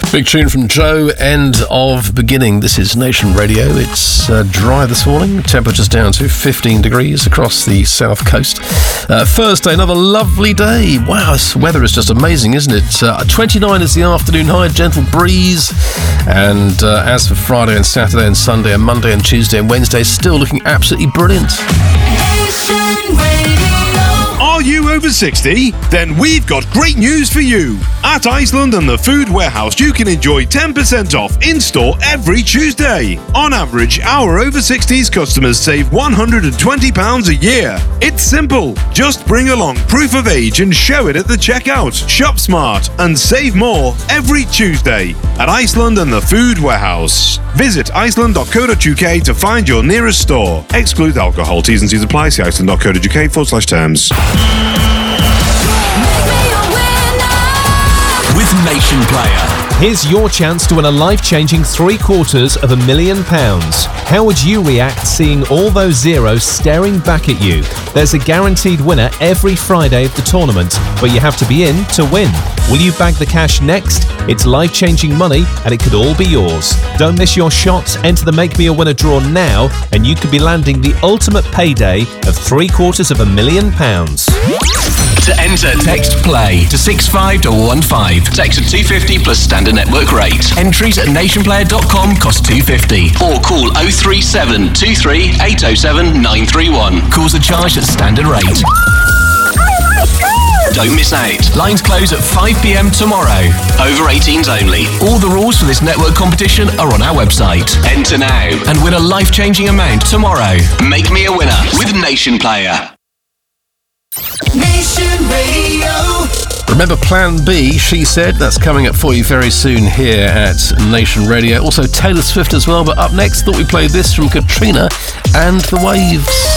Big tune from Joe, End of Beginning. This is Nation Radio. It's dry this morning. Temperatures down to 15 degrees across the south coast. Thursday, another lovely day. Wow, this weather is just amazing, isn't it? 29 is the afternoon high, gentle breeze. And as for Friday and Saturday and Sunday and Monday and Tuesday and Wednesday, still looking absolutely brilliant. Nation Radio. Are you over 60? Then we've got great news for you. At Iceland and the Food Warehouse, you can enjoy 10% off in-store every Tuesday. On average, our over 60s customers save £120 a year. It's simple. Just bring along proof of age and show it at the checkout. Shop smart and save more every Tuesday at Iceland and the Food Warehouse. Visit iceland.co.uk to find your nearest store. Exclude alcohol. T's and C's apply. See iceland.co.uk/terms. With Nation Player. Here's your chance to win a life-changing £750,000. How would you react seeing all those zeros staring back at you? There's a guaranteed winner every Friday of the tournament, but you have to be in to win. Will you bag the cash next? It's life-changing money and it could all be yours. Don't miss your shot. Enter the Make Me a Winner draw now and you could be landing the ultimate payday of £750,000. To enter, text PLAY to 65215. Text at 250 plus standard network rate. Entries at nationplayer.com cost £250. Or call 037 23 807 931. Calls are charged at standard rate. Don't miss out. Lines close at 5 p.m. tomorrow. Over 18s only. All the rules for this network competition are on our website. Enter now and win a life-changing amount tomorrow. Make me a winner with Nation Player. Nation Radio. Remember Plan B, She Said? That's coming up for you very soon here at Nation Radio. Also Taylor Swift as well, but up next, thought we played this from Katrina and the Waves.